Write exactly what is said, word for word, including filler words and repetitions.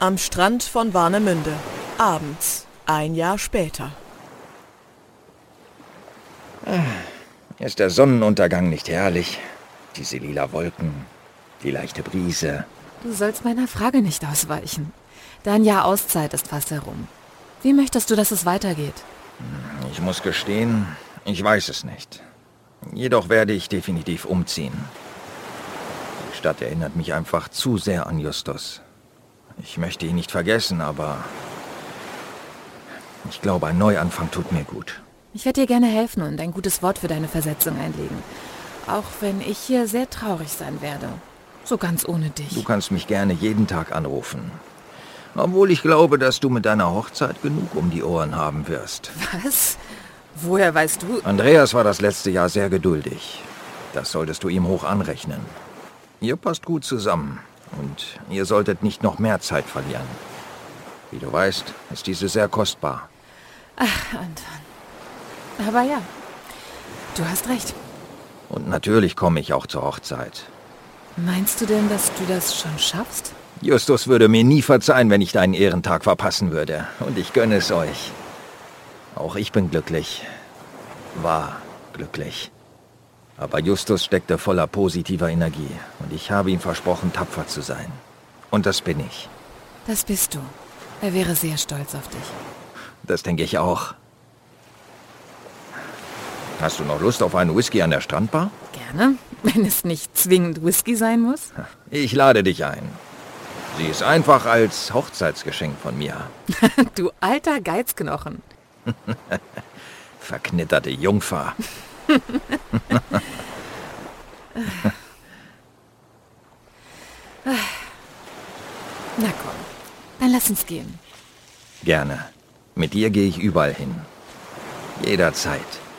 Am Strand von Warnemünde. Abends. Ein Jahr später. Ist der Sonnenuntergang nicht herrlich? Diese lila Wolken, die leichte Brise. Du sollst meiner Frage nicht ausweichen. Dein Jahr Auszeit ist fast herum. Wie möchtest du, dass es weitergeht? Ich muss gestehen, ich weiß es nicht. Jedoch werde ich definitiv umziehen. Die Stadt erinnert mich einfach zu sehr an Justus. Ich möchte ihn nicht vergessen, aber ich glaube, ein Neuanfang tut mir gut. Ich werde dir gerne helfen und ein gutes Wort für deine Versetzung einlegen. Auch wenn ich hier sehr traurig sein werde. So ganz ohne dich. Du kannst mich gerne jeden Tag anrufen. Obwohl ich glaube, dass du mit deiner Hochzeit genug um die Ohren haben wirst. Was? Woher weißt du? Andreas war das letzte Jahr sehr geduldig. Das solltest du ihm hoch anrechnen. Ihr passt gut zusammen und ihr solltet nicht noch mehr Zeit verlieren. Wie du weißt, ist diese sehr kostbar. Ach, Anton. Aber ja, du hast recht. Und natürlich komme ich auch zur Hochzeit. Meinst du denn, dass du das schon schaffst? Justus würde mir nie verzeihen, wenn ich deinen Ehrentag verpassen würde. Und ich gönne es euch. Auch ich bin glücklich. War glücklich. Aber Justus steckte voller positiver Energie. Und ich habe ihm versprochen, tapfer zu sein. Und das bin ich. Das bist du. Er wäre sehr stolz auf dich. Das denke ich auch. Hast du noch Lust auf einen Whisky an der Strandbar? Gerne, wenn es nicht zwingend Whisky sein muss. Ich lade dich ein. Sie ist einfach als Hochzeitsgeschenk von mir. Du alter Geizknochen. Verknitterte Jungfer. Na komm, dann lass uns gehen. Gerne. Mit dir gehe ich überall hin. Jederzeit.